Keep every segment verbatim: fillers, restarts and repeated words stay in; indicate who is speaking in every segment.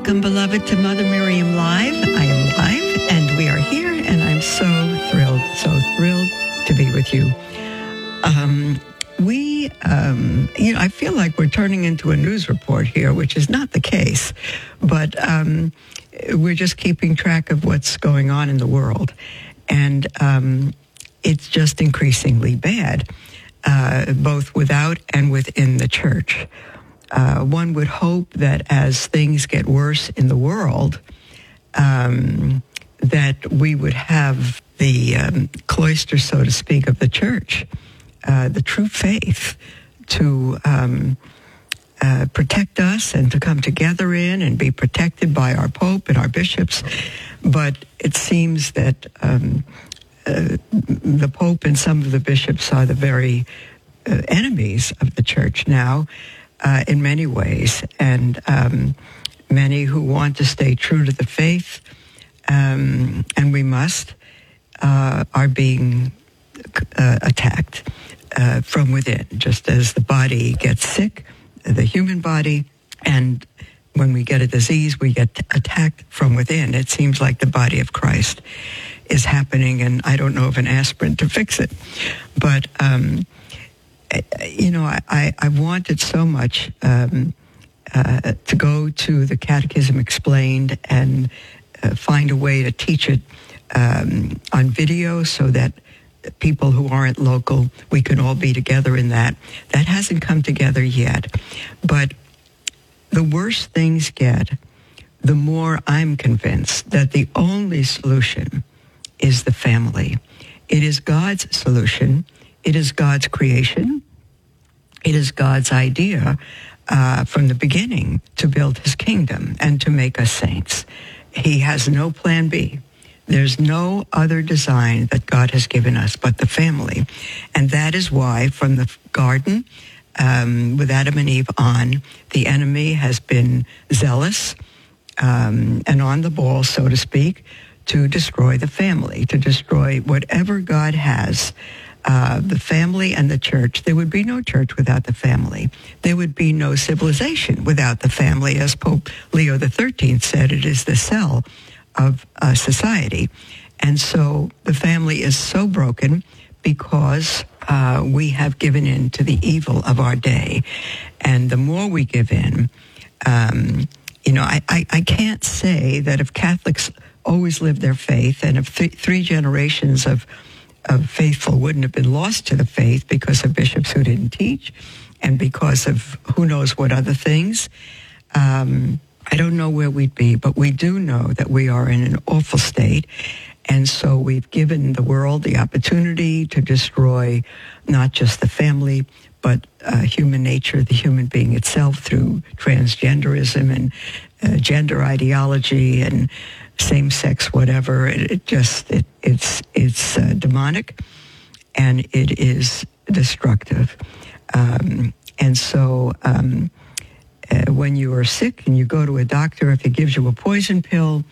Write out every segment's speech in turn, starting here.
Speaker 1: Welcome, beloved, to Mother Miriam Live. I am live, and we are here, and I'm so thrilled, so thrilled to be with you. Um, we, um, you know, I feel like we're turning into a news report here, which is not the case, but um, we're just keeping track of what's going on in the world, and um, it's just increasingly bad, uh, both without and within the church. Uh, one would hope that as things get worse in the world, um, that we would have the um, cloister, so to speak, of the church, uh, the true faith, to um, uh, protect us and to come together in and be protected by our Pope and our bishops. But it seems that um, uh, the Pope and some of the bishops are the very uh, enemies of the church now. Uh, in many ways, and um, many who want to stay true to the faith, um, and we must, uh, are being uh, attacked uh, from within, just as the body gets sick, the human body, and when we get a disease, we get attacked from within. It seems like the body of Christ is happening, and I don't know of an aspirin to fix it, but um you know, I, I, I wanted so much um, uh, to go to the Catechism Explained and uh, find a way to teach it um, on video so that people who aren't local, we can all be together in that. That hasn't come together yet. But the worse things get, the more I'm convinced that the only solution is the family. It is God's solution. It is God's creation. It is God's idea uh, from the beginning to build his kingdom and to make us saints. He has no plan B. There's no other design that God has given us but the family. And that is why from the garden, um, with Adam and Eve on, the enemy has been zealous um, and on the ball, so to speak, to destroy the family, to destroy whatever God has. Uh, the family and the church. There would be no church without the family. There would be no civilization without the family. As Pope Leo the thirteenth said, it is the cell of uh, society. And so the family is so broken because uh, we have given in to the evil of our day. And the more we give in, um, you know, I, I, I can't say that if Catholics always lived their faith and if th- three generations of of faithful wouldn't have been lost to the faith because of bishops who didn't teach and because of who knows what other things. Um, I don't know where we'd be, but we do know that we are in an awful state. And so we've given the world the opportunity to destroy not just the family, but uh, human nature, the human being itself through transgenderism and uh, gender ideology and same-sex whatever. It, it just, it, it's it's uh, demonic, and it is destructive. Um, and so um, uh, when you are sick and you go to a doctor, if he gives you a poison pill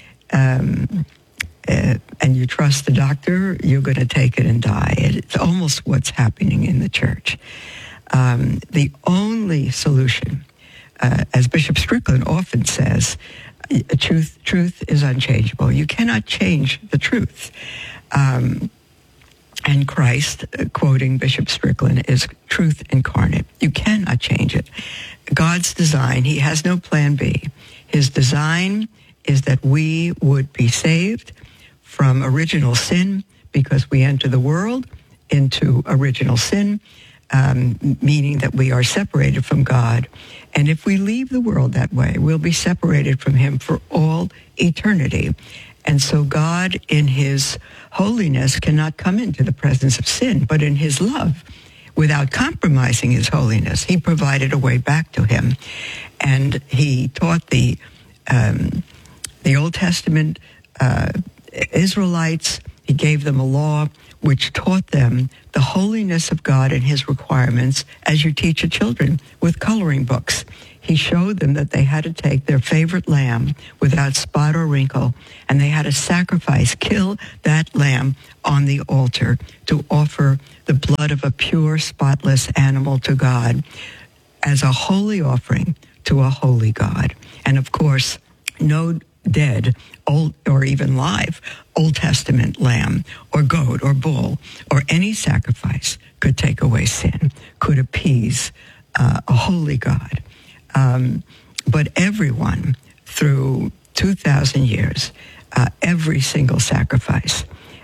Speaker 1: um, uh, and you trust the doctor, you're going to take it and die. It's almost what's happening in the church. Um, the only solution, uh, as Bishop Strickland often says, Truth, truth is unchangeable. You cannot change the truth. Um, and Christ, uh, quoting Bishop Strickland, is truth incarnate. You cannot change it. God's design, he has no plan B. His design is that we would be saved from original sin because we enter the world into original sin, um, meaning that we are separated from God. And if we leave the world that way, we'll be separated from him for all eternity. And so God, in his holiness, cannot come into the presence of sin, but in his love, without compromising his holiness, he provided a way back to him. And he taught the um, the Old Testament uh, Israelites, he gave them a law which taught them the holiness of God and his requirements as you teach your children with coloring books. He showed them that they had to take their favorite lamb without spot or wrinkle, and they had to sacrifice, kill that lamb on the altar to offer the blood of a pure, spotless animal to God as a holy offering to a holy God. And of course, no dead, old or even live, Old Testament lamb or goat or bull or any sacrifice could take away sin, could appease uh, a holy God. Um, but everyone through two thousand years, uh, every single sacrifice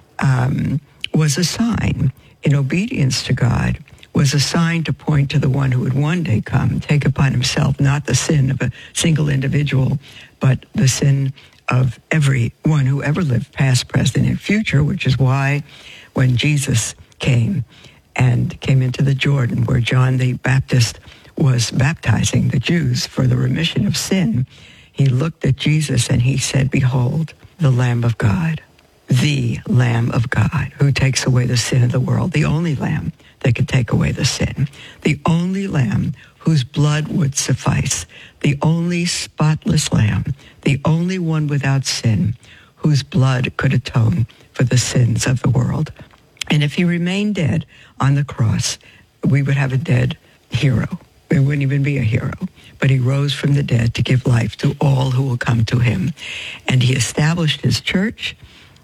Speaker 1: um, was a sign in obedience to God, was a sign to point to the one who would one day come, take upon himself not the sin of a single individual, but the sin of everyone who ever lived, past, present, and future, which is why when Jesus came and came into the Jordan where John the Baptist was baptizing the Jews for the remission of sin, he looked at Jesus and he said, "Behold, the Lamb of God, the Lamb of God who takes away the sin of the world, the only Lamb that could take away the sin, the only Lamb whose blood would suffice, the only spotless Lamb, the only one without sin, whose blood could atone for the sins of the world." And if he remained dead on the cross, we would have a dead hero. It wouldn't even be a hero. But he rose from the dead to give life to all who will come to him. And he established his church,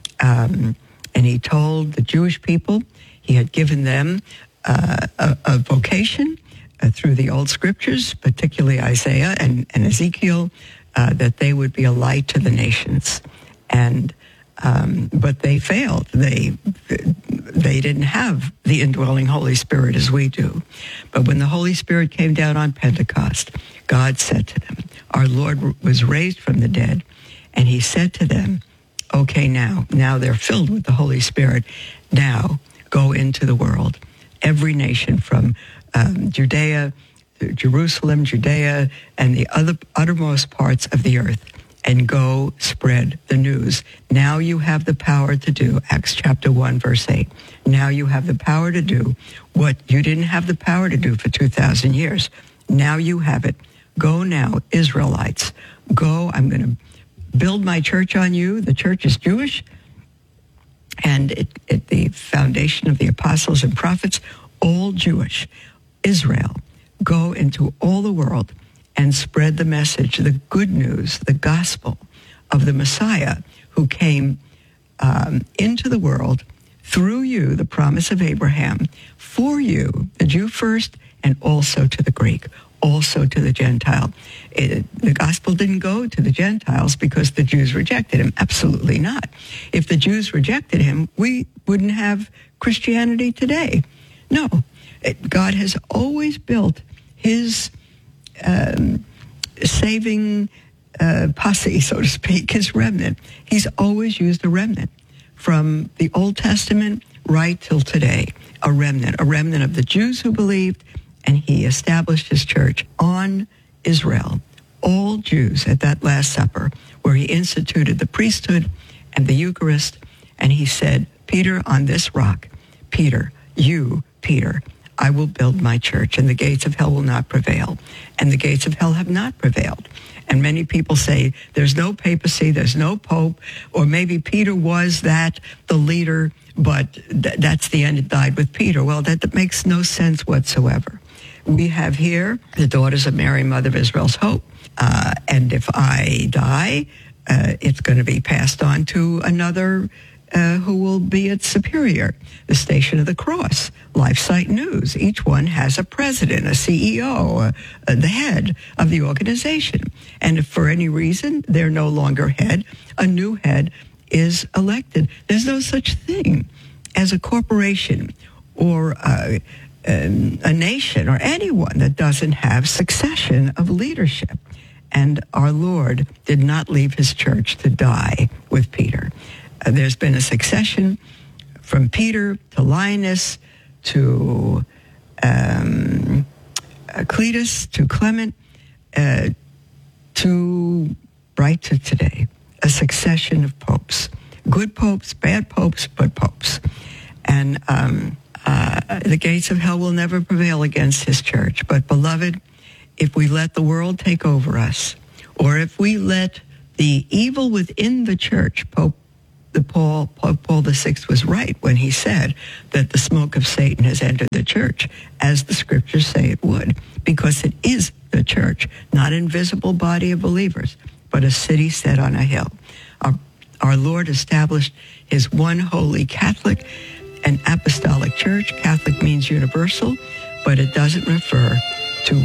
Speaker 1: um, and he told the Jewish people he had given them uh, a, a vocation uh, through the old scriptures, particularly Isaiah and, and Ezekiel, uh, that they would be a light to the nations. And um, but they failed. They they didn't have the indwelling Holy Spirit as we do. But when the Holy Spirit came down on Pentecost, God said to them, our Lord was raised from the dead, and he said to them, okay, now, now they're filled with the Holy Spirit. Now go into the world, every nation from um, Judea, Jerusalem, Judea, and the other uttermost parts of the earth, and go spread the news. Now you have the power to do, Acts chapter one, verse eight. Now you have the power to do what you didn't have the power to do for two thousand years. Now you have it. Go now, Israelites. Go, I'm going to build my church on you. The church is Jewish, and it, it, the foundation of the apostles and prophets, all Jewish. Israel, go into all the world and spread the message, the good news, the gospel of the Messiah who came um, into the world through you, the promise of Abraham, for you, the Jew first, and also to the Greek, also to the Gentile. It, the gospel didn't go to the Gentiles because the Jews rejected him. Absolutely not. If the Jews rejected him, we wouldn't have Christianity today. No. It, God has always built his um, saving uh, posse, so to speak, his remnant. He's always used a remnant from the Old Testament right till today. A remnant, a remnant of the Jews who believed, and he established his church on Israel, all Jews at that Last Supper, where he instituted the priesthood and the Eucharist, and he said, Peter, on this rock, Peter, you, Peter, I will build my church, and the gates of hell will not prevail. And the gates of hell have not prevailed. And many people say there's no papacy, there's no pope, or maybe Peter was that, the leader, but th- that's the end. It died with Peter. Well, that, that makes no sense whatsoever. We have here the daughters of Mary, Mother of Israel's Hope. Uh, and if I die, uh, it's going to be passed on to another uh, who will be its superior. The Station of the Cross, LifeSite News. Each one has a president, a C E O, uh, uh, the head of the organization. And if for any reason they're no longer head, a new head is elected. There's no such thing as a corporation or uh, um, a nation or anyone that doesn't have succession of leadership. And our Lord did not leave his church to die with Peter. Uh, there's been a succession from Peter to Linus to um, uh, Cletus to Clement uh, to right to today. A succession of popes. Good popes, bad popes, but popes. And um, uh, the gates of hell will never prevail against his church. But beloved, if we let the world take over us, or if we let the evil within the church, Pope the Paul, Pope Paul the Sixth was right when he said that the smoke of Satan has entered the church, as the scriptures say it would, because it is the church, not an invisible body of believers, but but a city set on a hill. Our, our Lord established his one holy Catholic and apostolic church. Catholic means universal, but it doesn't refer to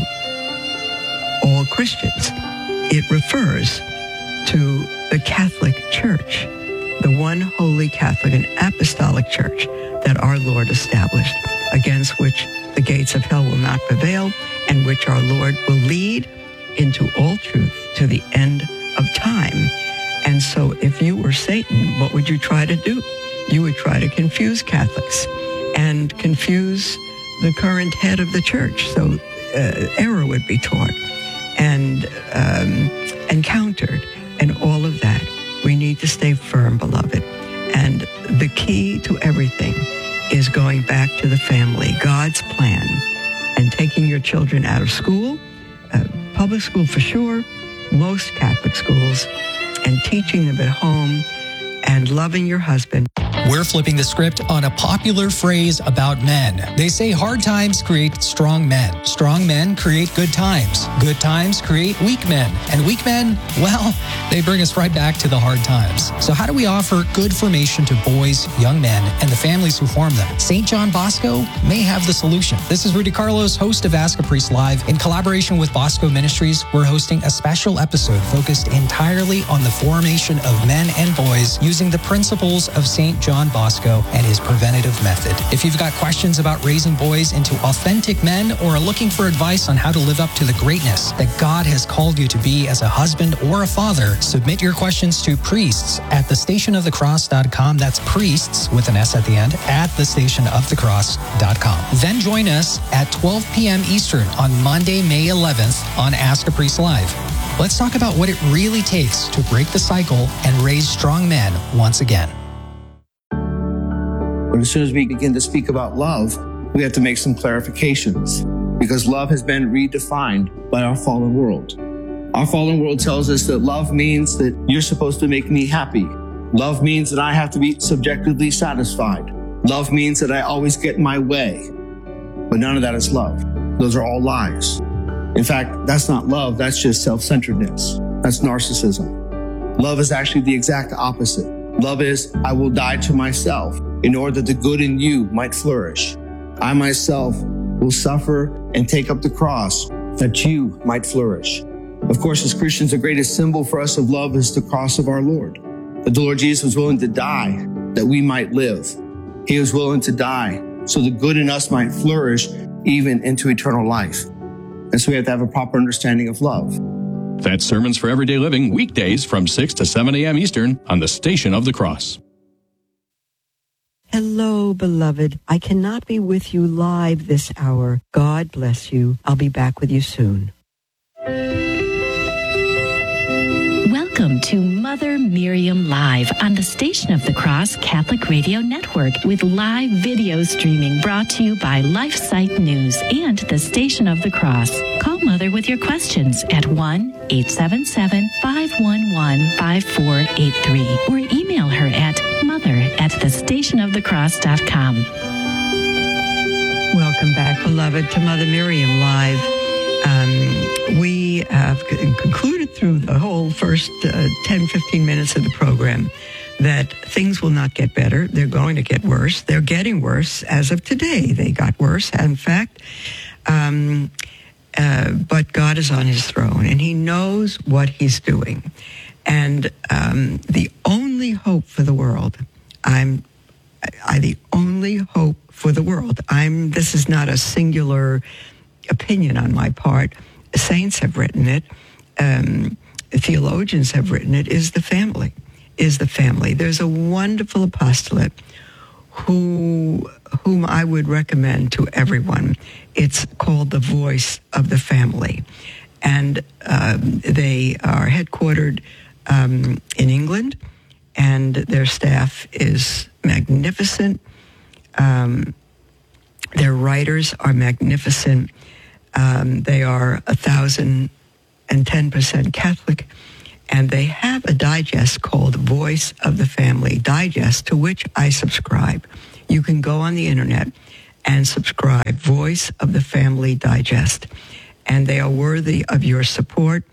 Speaker 1: all Christians. It refers to the Catholic Church, the one holy Catholic and apostolic church that our Lord established, against which the gates of hell will not prevail, and which our Lord will lead into all truth to the end of time. And so if you were Satan, what would you try to do? You would try to confuse Catholics and confuse the current head of the church. So uh, error would be taught and um, encountered, and all of that. We need to stay firm, beloved. And the key to everything is going back to the family, God's plan, and taking your children out of school, uh, public school for sure, most Catholic schools, and teaching them at home and loving your husband.
Speaker 2: We're flipping the script on a popular phrase about men. They say hard times create strong men. Strong men create good times. Good times create weak men. And weak men, well, they bring us right back to the hard times. So how do we offer good formation to boys, young men, and the families who form them? Saint John Bosco may have the solution. This is Rudy Carlos, host of Ask a Priest Live. In collaboration with Bosco Ministries, we're hosting a special episode focused entirely on the formation of men and boys using the principles of Saint John Bosco and his preventative method. If you've got questions about raising boys into authentic men or are looking for advice on how to live up to the greatness that God has called you to be as a husband or a father, submit your questions to priests at the station of the cross dot com. That's priests with an S at the end at the station of the cross dot com. Then join us at twelve p.m. Eastern on Monday, May eleventh on Ask a Priest Live. Let's talk about what it really takes to break the cycle and raise strong men once again.
Speaker 3: But as soon as we begin to speak about love, we have to make some clarifications, because love has been redefined by our fallen world. Our fallen world tells us that love means that you're supposed to make me happy. Love means that I have to be subjectively satisfied. Love means that I always get my way. But none of that is love. Those are all lies. In fact, that's not love. That's just self-centeredness. That's narcissism. Love is actually the exact opposite. Love is, I will die to myself in order that the good in you might flourish. I myself will suffer and take up the cross that you might flourish. Of course, as Christians, the greatest symbol for us of love is the cross of our Lord. That the Lord Jesus was willing to die that we might live. He was willing to die so the good in us might flourish even into eternal life. And so we have to have a proper understanding of love.
Speaker 4: That's Sermons for Everyday Living, weekdays from six to seven a.m. Eastern on the Station of the Cross.
Speaker 1: Hello, beloved. I cannot be with you live this hour. God bless you. I'll be back with you soon.
Speaker 5: Welcome to Mother Miriam Live on the Station of the Cross Catholic Radio Network, with live video streaming brought to you by LifeSite News and the Station of the Cross. Call Mother with your questions at one eight seven seven, five one one, five four eight three or email her at mother at the station of the cross dot com.
Speaker 1: Welcome back, beloved, to Mother Miriam Live. Um, we have c- concluded through the whole first uh, ten, fifteen minutes of the program that things will not get better. They're going to get worse. They're getting worse as of today. They got worse, in fact. Um, uh, but God is on his throne, and he knows what he's doing. And um, the only hope for the world, I'm I, the only hope for the world, I'm, this is not a singular opinion on my part. Saints have written it. Um, theologians have written it, is the family, is the family. There's a wonderful apostolate who, whom I would recommend to everyone. It's called The Voice of the Family. And um, they are headquartered um, in England, and their staff is magnificent. Um, their writers are magnificent. Um, they are a thousand and ten percent Catholic, and they have a digest called Voice of the Family Digest, to which I subscribe. You can go on the internet and subscribe, Voice of the Family Digest, and they are worthy of your support.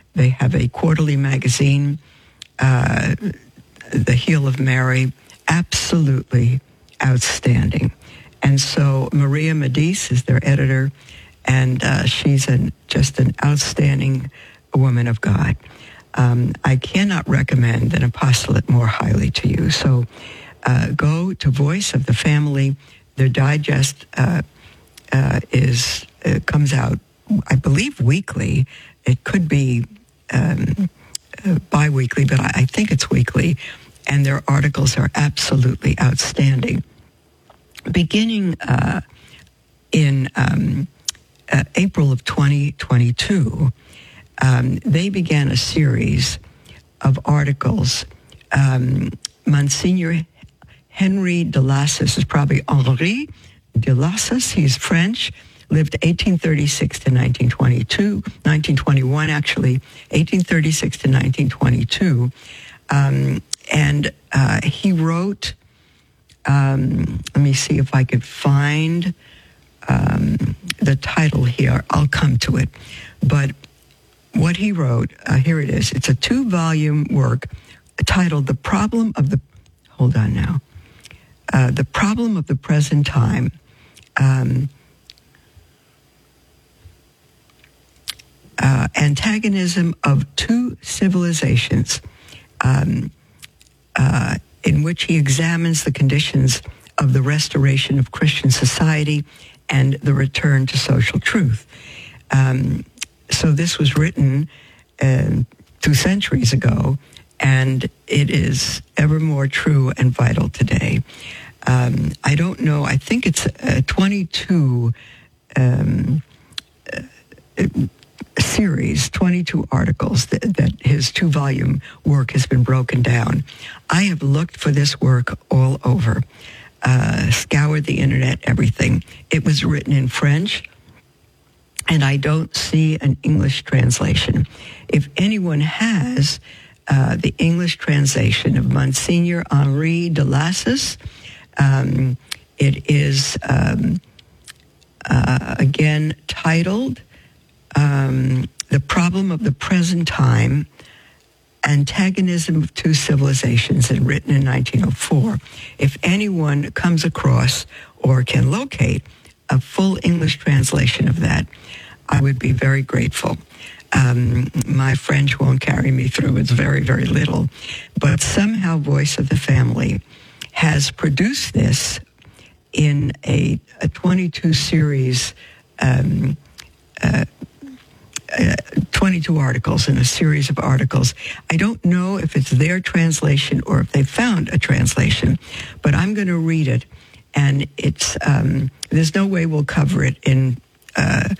Speaker 1: They have a quarterly magazine, uh, The Heel of Mary, absolutely outstanding. And so Maria Medice is their editor, and uh, she's an, just an outstanding woman of God. Um, I cannot recommend an apostolate more highly to you. So uh, go to Voice of the Family. Their digest uh, uh, is uh, comes out, I believe, weekly. It could be um, uh, bi-weekly, but I, I think it's weekly. And their articles are absolutely outstanding. Beginning uh, in um, uh, April of twenty twenty-two, um, they began a series of articles. Um, Monsignor Henry de Lassus is probably Henri de Lassus. He's French, lived eighteen thirty-six to nineteen twenty-two, nineteen twenty-one actually, eighteen thirty-six to nineteen twenty-two. Um, and uh, he wrote, um, let me see if I could find um, the title here. I'll come to it. But what he wrote, uh, here it is. It's a two-volume work titled The Problem of the, hold on now, uh, The Problem of the Present Time. Um, uh, antagonism of two civilizations, um, uh, in which he examines the conditions of the restoration of Christian society and the return to social truth. Um, so this was written uh, two centuries ago, and it is ever more true and vital today. Um, I don't know, I think it's uh, twenty-two um, uh, series, twenty-two articles that, that his two-volume work has been broken down. I have looked for this work all over, uh, scoured the internet, everything. It was written in French, and I don't see an English translation. If anyone has uh, the English translation of Monsignor Henri de Lassus, um, it is, um, uh, again, titled Um, The Problem of the Present Time, Antagonism of Two Civilizations, and written in nineteen oh four. If anyone comes across or can locate a full English translation of that, I would be very grateful. Um, my French won't carry me through. It's very, very little. But somehow Voice of the Family has produced this in a, a twenty-two series um, uh, Uh, twenty-two articles in a series of articles. I don't know if it's their translation or if they found a translation, but I'm going to read it, and it's um, there's no way we'll cover it in uh,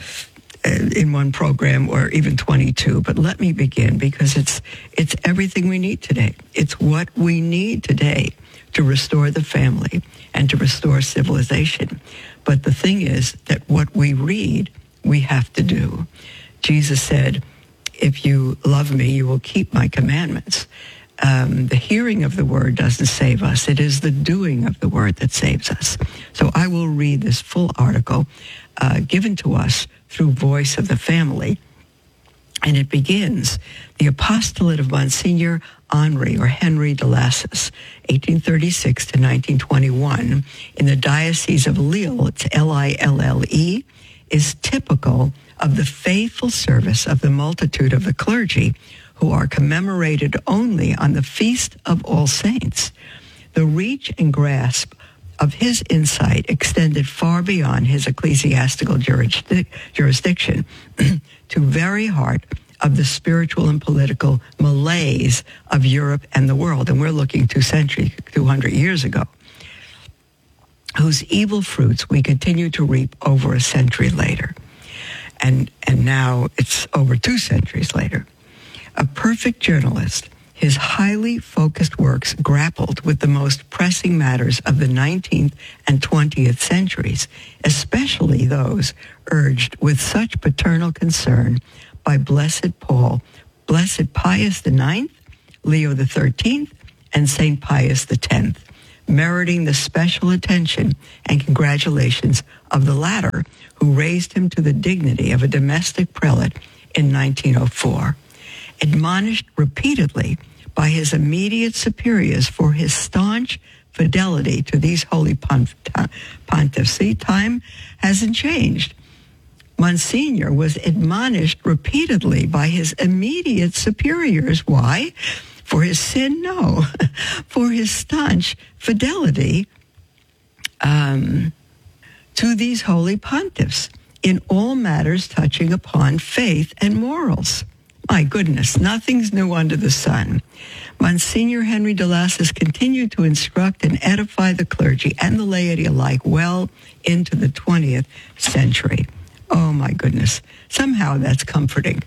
Speaker 1: in one program or even twenty-two. But let me begin, because it's it's everything we need today. It's what we need today to restore the family and to restore civilization. But the thing is that what we read, we have to do. Jesus said, if you love me, you will keep my commandments. Um, the hearing of the word doesn't save us. It is the doing of the word that saves us. So I will read this full article uh, given to us through Voice of the Family. And it begins, the apostolate of Monsignor Henri or Henry de Lassus, eighteen thirty-six to nineteen twenty-one, in the Diocese of Lille, it's L I L L E, is typical of the faithful service of the multitude of the clergy who are commemorated only on the Feast of All Saints. The reach and grasp of his insight extended far beyond his ecclesiastical jurisdic- jurisdiction to very heart of the spiritual and political malaise of Europe and the world. And we're looking two centuries, two hundred years ago, whose evil fruits we continue to reap over a century later. And and now it's over two centuries later. A perfect journalist, his highly focused works grappled with the most pressing matters of the nineteenth and twentieth centuries, especially those urged with such paternal concern by Blessed Paul, Blessed Pius the Ninth, Leo the Thirteenth, and Saint Pius the Tenth, meriting the special attention and congratulations of the latter, who raised him to the dignity of a domestic prelate in nineteen oh four. admonished repeatedly by his immediate superiors for his staunch fidelity to these holy pontiffs. See, time hasn't changed. Monsignor was admonished repeatedly by his immediate superiors. Why? For his sin? No. For his staunch fidelity um, to these holy pontiffs in all matters touching upon faith and morals. My goodness, nothing's new under the sun. Monsignor Henry de Lassus continued to instruct and edify the clergy and the laity alike well into the twentieth century. Oh, my goodness. Somehow that's comforting.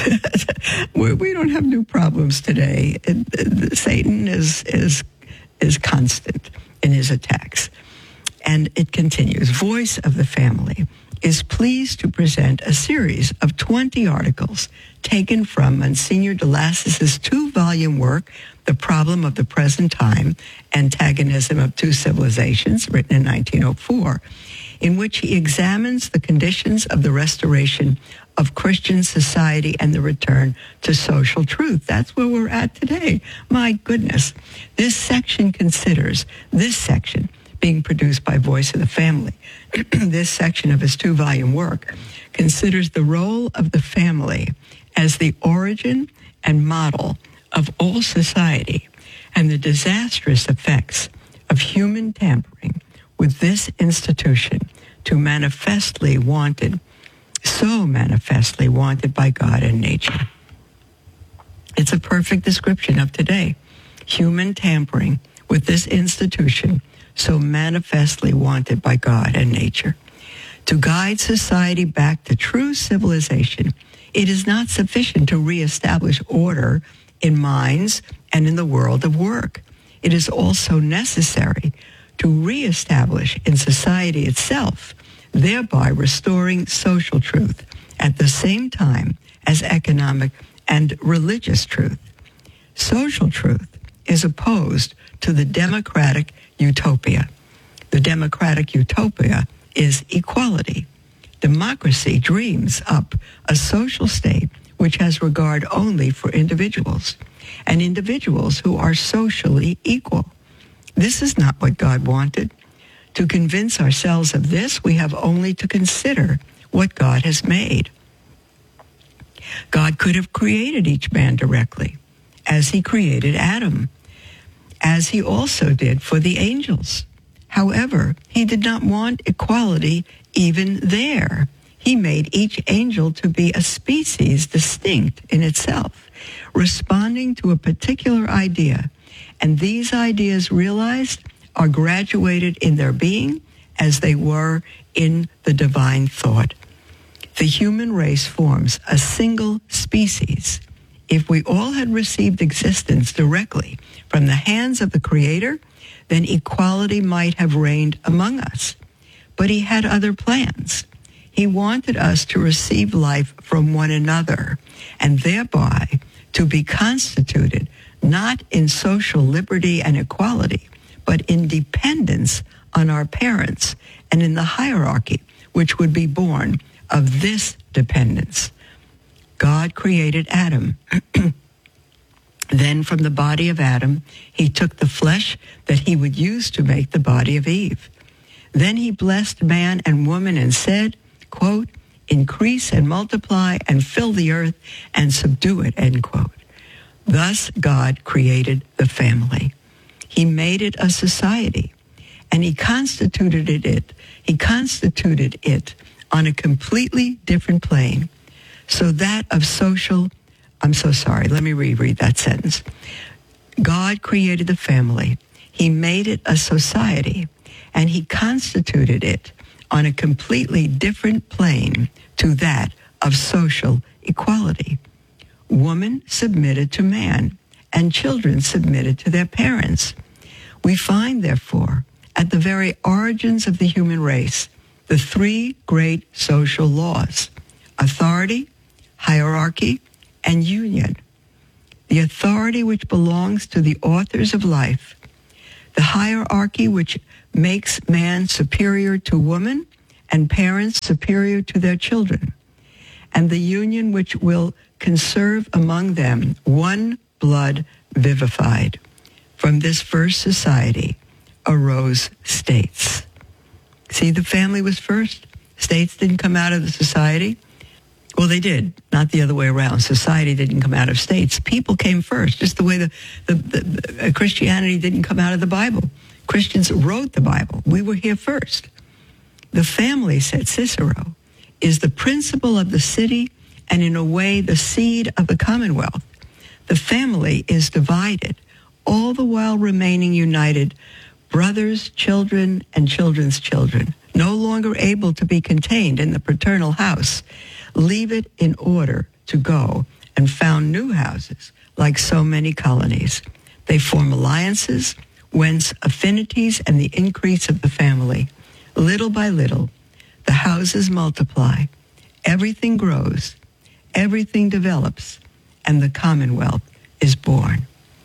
Speaker 1: We don't have new problems today. Satan is, is, is constant in his attacks. And it continues. Voice of the Family is pleased to present a series of twenty articles taken from Monsignor de Lassus's two-volume work, The Problem of the Present Time, Antagonism of Two Civilizations, written in nineteen oh four, in which he examines the conditions of the restoration of Christian society and the return to social truth. That's where we're at today. My goodness. This section considers, this section, being produced by Voice of the Family, this section of his two-volume work, considers the role of the family as the origin and model of all society and the disastrous effects of human tampering with this institution, to manifestly wanted, so manifestly wanted by God and nature. It's a perfect description of today. Human tampering with this institution, so manifestly wanted by God and nature. To guide society back to true civilization, it is not sufficient to reestablish order in minds and in the world of work. It is also necessary to reestablish in society itself, thereby restoring social truth at the same time as economic and religious truth. Social truth is opposed to the democratic utopia. The democratic utopia is equality. Democracy dreams up a social state which has regard only for individuals, and individuals who are socially equal. This is not what God wanted. To convince ourselves of this, we have only to consider what God has made. God could have created each man directly, as he created Adam, as he also did for the angels. However, he did not want equality even there. He made each angel to be a species distinct in itself, responding to a particular idea. And these ideas realized are graduated in their being as they were in the divine thought. The human race forms a single species. If we all had received existence directly from the hands of the Creator, then equality might have reigned among us. But he had other plans. He wanted us to receive life from one another and thereby to be constituted not in social liberty and equality, but in dependence on our parents and in the hierarchy which would be born of this dependence. God created Adam. Then from the body of Adam, he took the flesh that he would use to make the body of Eve. Then he blessed man and woman and said, quote, increase and multiply and fill the earth and subdue it, end quote. Thus God created the family. He made it a society, and he constituted it, he constituted it on a completely different plane. So that of social, I'm so sorry, let me reread that sentence. God created the family. He made it a society, and he constituted it on a completely different plane to that of social equality. Woman submitted to man, and children submitted to their parents. We find, therefore, at the very origins of the human race, the three great social laws: authority, hierarchy, and union. The authority which belongs to the authors of life, the hierarchy which makes man superior to woman and parents superior to their children, and the union which will conserve among them one blood vivified. From this first society arose states. See, the family was first. States didn't come out of the society. Well, they did, not the other way around. Society didn't come out of states. People came first, just the way the, the, the, the Christianity didn't come out of the Bible. Christians wrote the Bible. We were here first. The family, said Cicero, is the principle of the city and in a way the seed of the commonwealth. The family is divided, all the while remaining united, brothers, children, and children's children, no longer able to be contained in the paternal house, leave it in order to go and found new houses, like so many colonies. They form alliances, whence affinities and the increase of the family. Little by little, the houses multiply, everything grows, everything develops, and the commonwealth is born.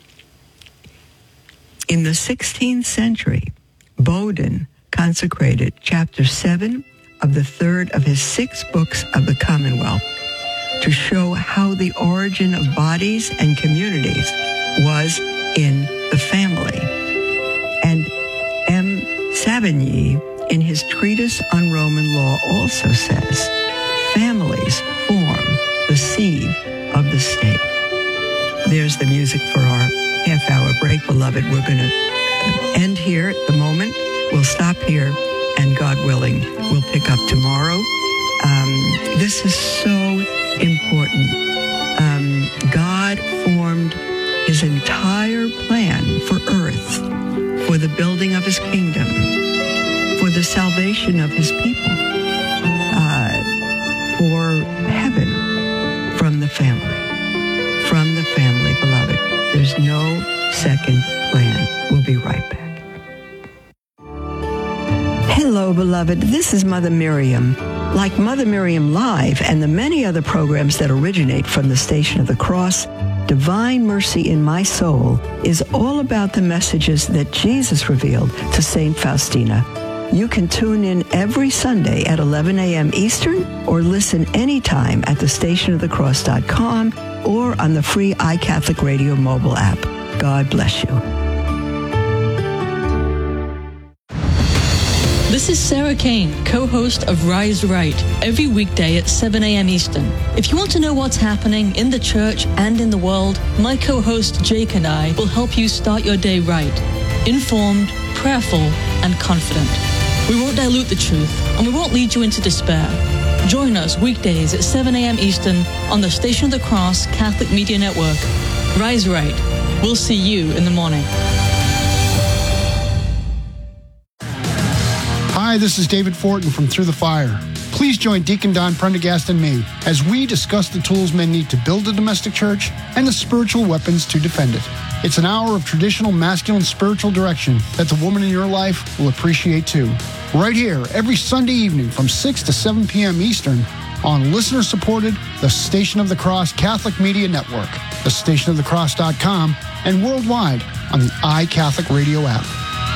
Speaker 1: In the sixteenth century, Bowden consecrated chapter seven of the third of his six books of the Commonwealth to show how the origin of bodies and communities was in the family. And M. Savigny, in his treatise on Roman law, also says, families form the seed of the state. There's the music for our half-hour break, beloved. We're going to end here at the moment. We'll stop here, and God willing, we'll pick up tomorrow. Um, this is so important. Um, God formed his entire plan for earth, for the building of his kingdom, for the salvation of his people, uh, for heaven from the family. From the family, beloved. There's no second plan. We'll be right back. Hello, beloved. This is Mother Miriam. Like Mother Miriam Live and the many other programs that originate from the Station of the Cross, Divine Mercy in My Soul is all about the messages that Jesus revealed to Saint Faustina. You can tune in every Sunday at eleven a.m. Eastern or listen anytime at the station of the cross dot com or on the free iCatholic Radio mobile app. God bless you.
Speaker 6: This is Sarah Kane, co-host of Rise Right, every weekday at seven a.m. Eastern. If you want to know what's happening in the church and in the world, my co-host Jake and I will help you start your day right, informed, prayerful, and confident. We won't dilute the truth, and we won't lead you into despair. Join us weekdays at seven a.m. Eastern on the Station of the Cross Catholic Media Network. Rise Right. We'll see you in the morning.
Speaker 7: Hi, this is David Fortin from Through the Fire. Please join Deacon Don Prendergast and me as we discuss the tools men need to build a domestic church and the spiritual weapons to defend it. It's an hour of traditional masculine spiritual direction that the woman in your life will appreciate too. Right here, every Sunday evening from six to seven p.m. Eastern on listener-supported The Station of the Cross Catholic Media Network, the station of the cross dot com, and worldwide on the iCatholic Radio app.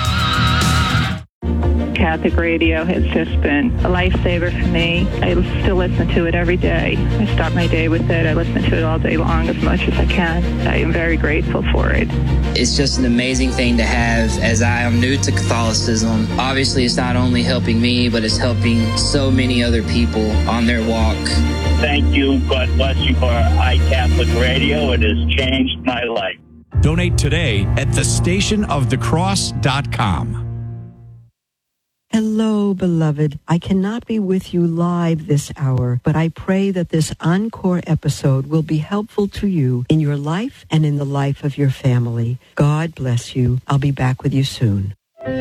Speaker 8: Catholic radio has just been a lifesaver for me. I still listen to it every day. I start my day with it. I listen to it all day long as much as I can. I am very grateful for it.
Speaker 9: It's just an amazing thing to have as I am new to Catholicism. Obviously, it's not only helping me, but it's helping so many other people on their walk.
Speaker 10: Thank you. God bless you for iCatholic Radio. It has changed my life.
Speaker 11: Donate today at the station of the cross dot com.
Speaker 1: Hello, beloved. I cannot be with you live this hour, but I pray that this encore episode will be helpful to you in your life and in the life of your family. God bless you. I'll be back with you soon.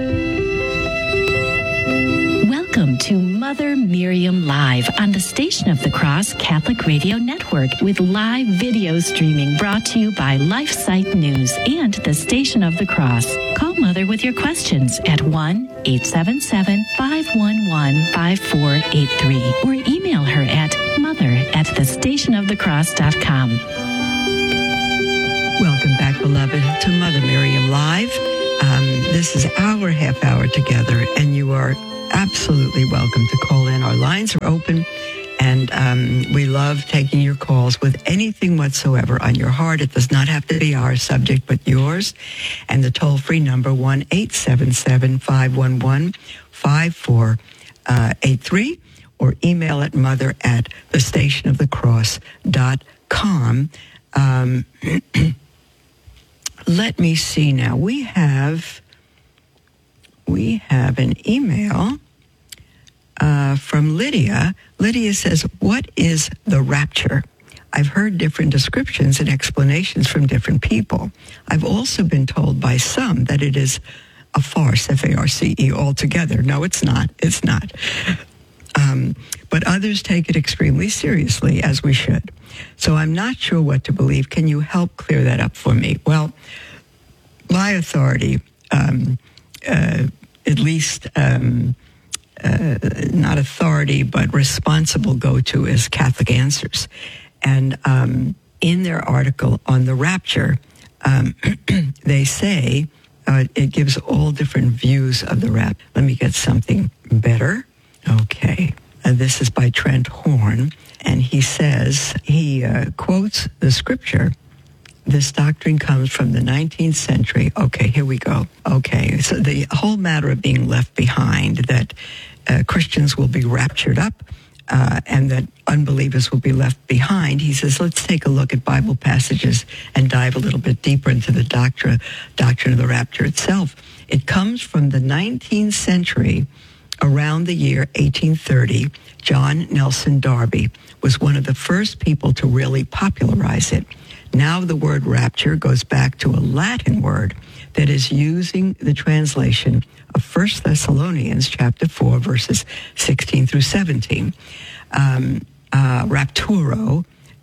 Speaker 5: Welcome to Mother Miriam Live on the Station of the Cross Catholic Radio Network with live video streaming brought to you by LifeSite News and the Station of the Cross. Call Mother with your questions at one eight seven seven, five one one, five four eight three or email her at mother at the station of the cross dot com.
Speaker 1: Welcome back, beloved, to Mother Miriam Live. Um, this is our half hour together, and you are absolutely welcome to call in. Our lines are open, And um, we love taking your calls with anything whatsoever on your heart. It does not have to be our subject, but yours. And the toll-free number, one eight seven seven, five one one, five four eight three, or email at mother at the station of the cross dot com. Um, let me see now. We have, we have an email Uh, from Lydia. Lydia says, what is the rapture? I've heard different descriptions and explanations from different people. I've also been told by some that it is a farce, F A R C E, altogether. No, it's not. It's not. Um, but others take it extremely seriously, as we should. So I'm not sure what to believe. Can you help clear that up for me? Well, my authority, um, uh, at least... Um, Uh, not authority, but responsible go-to is Catholic Answers. And um, in their article on the rapture, um, they say uh, it gives all different views of the rapture. Let me get something better. Okay. Uh, this is by Trent Horn, and he says, he uh, quotes the scripture. This doctrine comes from the nineteenth century. Okay, here we go. Okay, so the whole matter of being left behind, that uh, Christians will be raptured up uh, and that unbelievers will be left behind. He says, let's take a look at Bible passages and dive a little bit deeper into the doctrine, doctrine of the rapture itself. It comes from the nineteenth century. Around the year eighteen thirty, John Nelson Darby was one of the first people to really popularize it. Now the word rapture goes back to a Latin word that is using the translation of First Thessalonians chapter four, verses sixteen through seventeen. Um, uh, rapturo,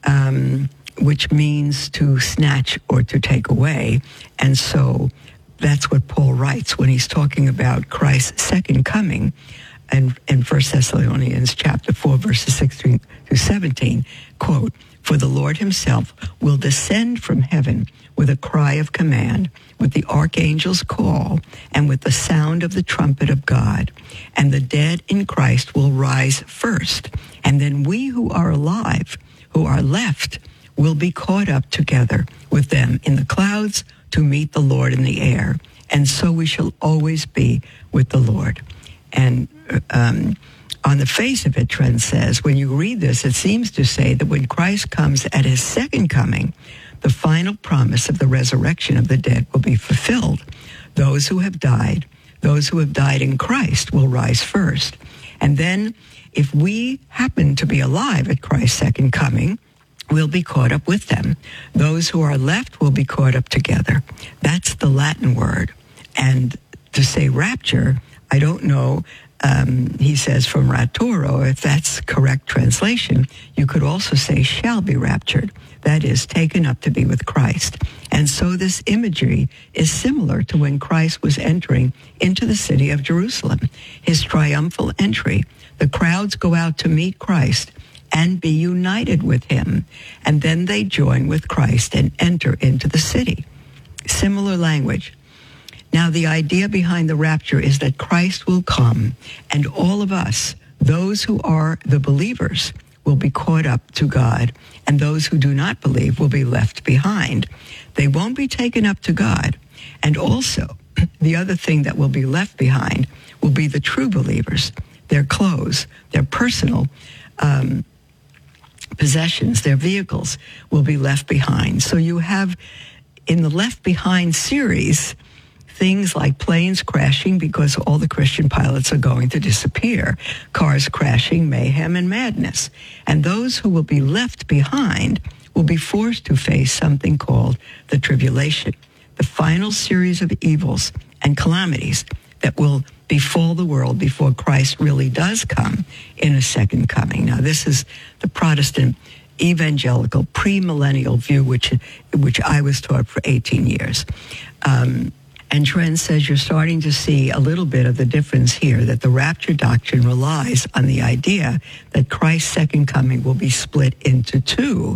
Speaker 1: um, which means to snatch or to take away. And so that's what Paul writes when he's talking about Christ's second coming. And in First Thessalonians chapter four, verses sixteen through seventeen, quote, "For the Lord himself will descend from heaven with a cry of command, with the archangel's call, and with the sound of the trumpet of God. And the dead in Christ will rise first. And then we who are alive, who are left, will be caught up together with them in the clouds to meet the Lord in the air. And so we shall always be with the Lord." And um, on the face of it, Trent says, when you read this, it seems to say that when Christ comes at his second coming, the final promise of the resurrection of the dead will be fulfilled. Those who have died, those who have died in Christ will rise first. And then if we happen to be alive at Christ's second coming, we'll be caught up with them. Those who are left will be caught up together. That's the Latin word. And to say rapture, I don't know, um, he says from rapturo, if that's correct translation, you could also say shall be raptured. That is, taken up to be with Christ. And so this imagery is similar to when Christ was entering into the city of Jerusalem, his triumphal entry. The crowds go out to meet Christ and be united with him, and then they join with Christ and enter into the city. Similar language. Now, the idea behind the rapture is that Christ will come, and all of us, those who are the believers, will be caught up to God, and those who do not believe will be left behind. They won't be taken up to God. And also, the other thing that will be left behind will be the true believers. Their clothes, their personal um, possessions, their vehicles will be left behind. So you have, in the Left Behind series, things like planes crashing because all the Christian pilots are going to disappear, cars crashing, mayhem, and madness. And those who will be left behind will be forced to face something called the tribulation, the final series of evils and calamities that will befall the world before Christ really does come in a second coming. Now, this is the Protestant evangelical premillennial view, which which I was taught for eighteen years. Um, And Trent says you're starting to see a little bit of the difference here, that the rapture doctrine relies on the idea that Christ's second coming will be split into two,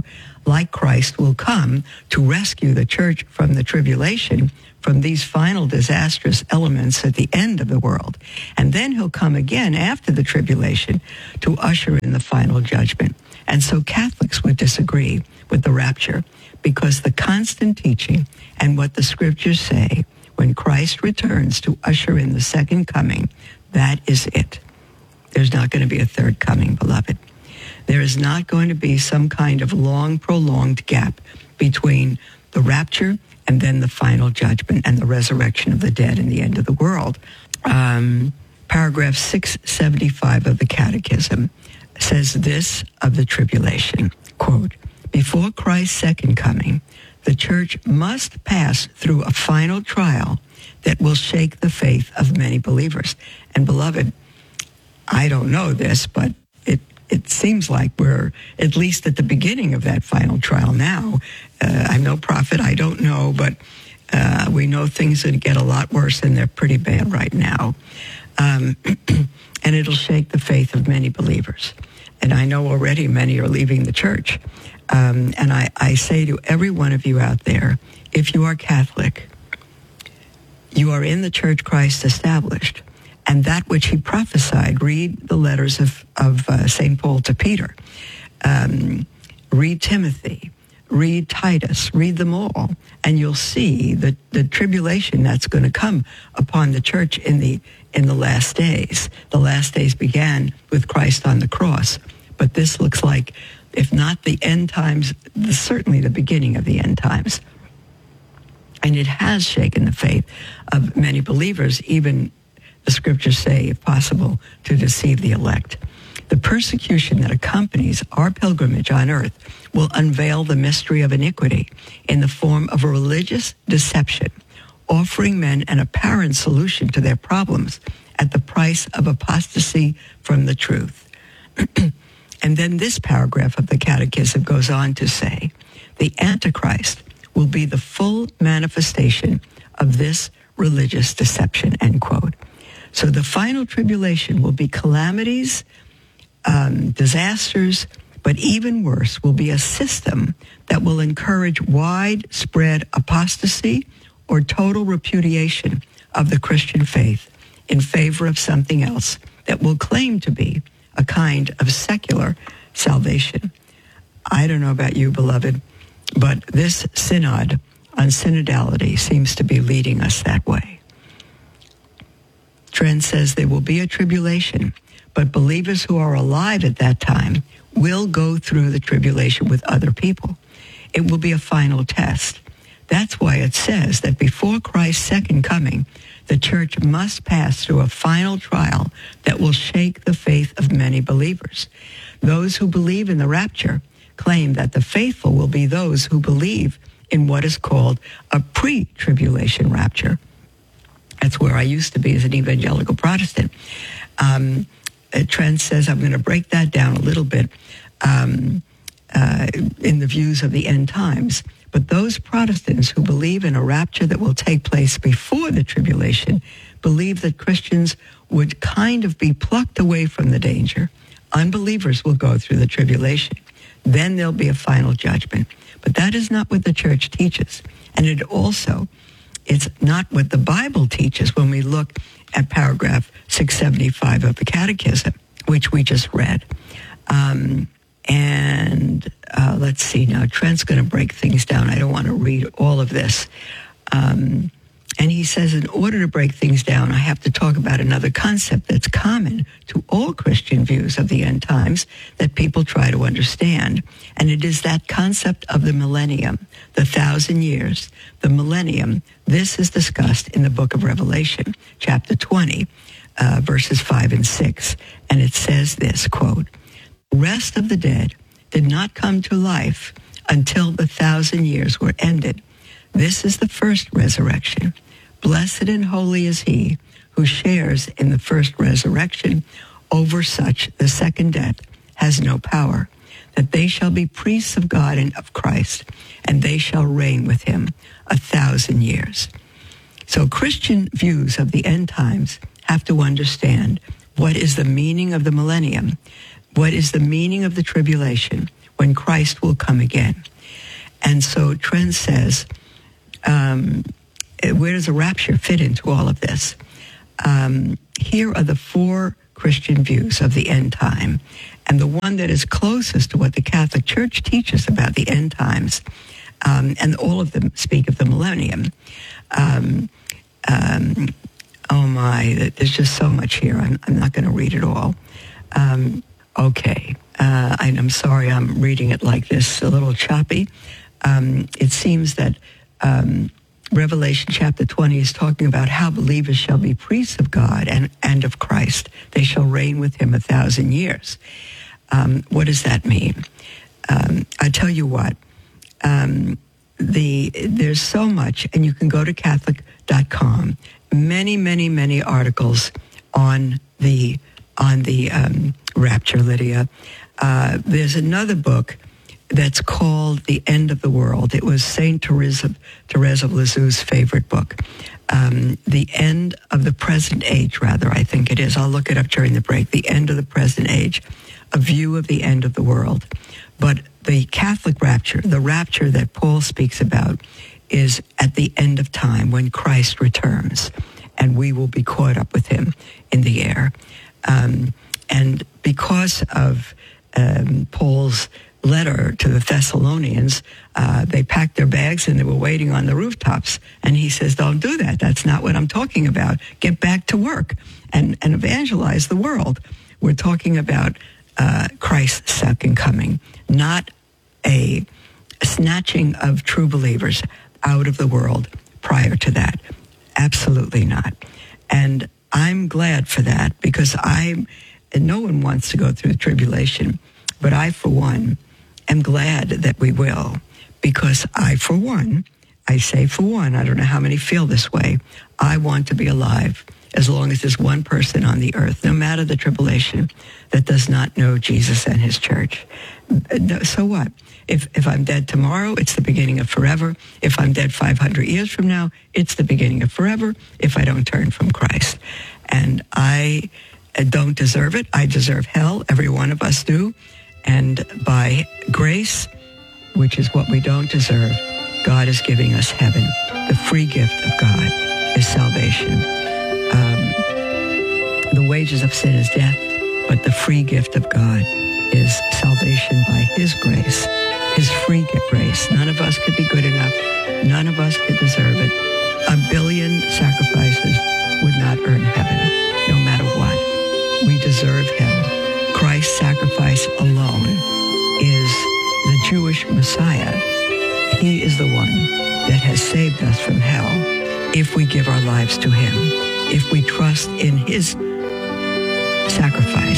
Speaker 1: like Christ, will come to rescue the church from the tribulation, from these final disastrous elements at the end of the world. And then he'll come again after the tribulation to usher in the final judgment. And so Catholics would disagree with the rapture, because the constant teaching and what the scriptures say, when Christ returns to usher in the second coming, that is it. There's not going to be a third coming, beloved. There is not going to be some kind of long, prolonged gap between the rapture and then the final judgment and the resurrection of the dead and the end of the world. Um, paragraph six seventy-five of the Catechism says this of the tribulation, quote, "Before Christ's second coming, the church must pass through a final trial that will shake the faith of many believers." And beloved, I don't know this, but it it seems like we're at least at the beginning of that final trial now. Uh, I'm no prophet, I don't know, but uh, we know things that get a lot worse, and they're pretty bad right now. Um, and it'll shake the faith of many believers. And I know already many are leaving the church. Um, and I, I say to every one of you out there, if you are Catholic, you are in the church Christ established. And that which he prophesied, read the letters of, of uh, Saint Paul to Peter. Um, read Timothy. Read Titus. Read them all. And you'll see the, the tribulation that's going to come upon the church in the in the last days. The last days began with Christ on the cross. But this looks like, if not the end times, the, certainly the beginning of the end times. And it has shaken the faith of many believers, even the scriptures say, if possible, to deceive the elect. The persecution that accompanies our pilgrimage on earth will unveil the mystery of iniquity in the form of a religious deception, offering men an apparent solution to their problems at the price of apostasy from the truth. And then this paragraph of the Catechism goes on to say, the Antichrist will be the full manifestation of this religious deception, end quote. So the final tribulation will be calamities, um, disasters, but even worse will be a system that will encourage widespread apostasy or total repudiation of the Christian faith in favor of something else that will claim to be a kind of secular salvation. I don't know about you, beloved, but this synod on synodality seems to be leading us that way. Trent says there will be a tribulation, but believers who are alive at that time will go through the tribulation with other people. It will be a final test. That's why it says that before Christ's second coming, the church must pass through a final trial that will shake the faith of many believers. Those who believe in the rapture claim that the faithful will be those who believe in what is called a pre-tribulation rapture. That's where I used to be as an evangelical Protestant. Um, Trent says, I'm going to break that down a little bit um, uh, in the views of the end times. But those Protestants who believe in a rapture that will take place before the tribulation believe that Christians would kind of be plucked away from the danger. Unbelievers will go through the tribulation. Then there'll be a final judgment. But that is not what the church teaches. And it also, it's not what the Bible teaches when we look at paragraph six seventy-five of the Catechism, which we just read. Um, and uh, let's see now, Trent's going to break things down. I don't want to read all of this. Um, and he says, in order to break things down, I have to talk about another concept that's common to all Christian views of the end times that people try to understand. And it is that concept of the millennium, the thousand years, the millennium. This is discussed in the book of Revelation, chapter twenty, uh, verses five and six. And it says this, quote, the rest of the dead did not come to life until the thousand years were ended. This is the first resurrection. Blessed and holy is he who shares in the first resurrection. Over such the second death has no power, that they shall be priests of God and of Christ, and they shall reign with him a thousand years. So Christian views of the end times have to understand what is the meaning of the millennium, what is the meaning of the tribulation, when Christ will come again. And so Trent says, um, where does a rapture fit into all of this? Um, here are the four Christian views of the end time. And the one that is closest to what the Catholic Church teaches about the end times, um, and all of them speak of the millennium. Um, um, oh my, there's just so much here. I'm, I'm not going to read it all. Um, okay, uh, and I'm sorry I'm reading it like this, a little choppy. Um, it seems that um, Revelation chapter twenty is talking about how believers shall be priests of God and, and of Christ. They shall reign with him a thousand years. Um, what does that mean? Um, I tell you what, um, the there's so much, and you can go to Catholic dot com. Many, many, many articles on the on the um, rapture, Lydia. Uh, there's another book that's called The End of the World. It was Saint Teresa, Teresa of Lisieux's favorite book. Um, the End of the Present Age, rather, I think it is. I'll look it up during the break. The End of the Present Age, a view of the end of the world. But the Catholic rapture, the rapture that Paul speaks about, is at the end of time when Christ returns, and we will be caught up with him in the air. Um, and because of um, Paul's letter to the Thessalonians, uh, they packed their bags and they were waiting on the rooftops. And he says, don't do that. That's not what I'm talking about. Get back to work and, and evangelize the world. We're talking about uh, Christ's second coming, not a snatching of true believers out of the world prior to that. Absolutely not. And I'm glad for that, because I, and no one wants to go through the tribulation, but I, for one, am glad that we will, because I, for one, I say for one, I don't know how many feel this way, I want to be alive as long as there's one person on the earth, no matter the tribulation, that does not know Jesus and his church. So what? If if I'm dead tomorrow, it's the beginning of forever. If I'm dead five hundred years from now, it's the beginning of forever if I don't turn from Christ. And I don't deserve it. I deserve hell. Every one of us do. And by grace, which is what we don't deserve, God is giving us heaven. The free gift of God is salvation. Um, the wages of sin is death, but the free gift of God is salvation by his grace, his free grace. None of us could be good enough. None of us could deserve it. A billion sacrifices would not earn heaven, no matter what. We deserve hell. Christ's sacrifice alone is the Jewish Messiah. He is the one that has saved us from hell if we give our lives to him, if we trust in his sacrifice